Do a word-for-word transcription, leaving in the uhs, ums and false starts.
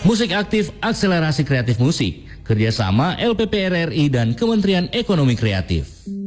Musik Aktif Akselerasi Kreatif Musik, kerjasama L P P R R I dan Kementerian Ekonomi Kreatif.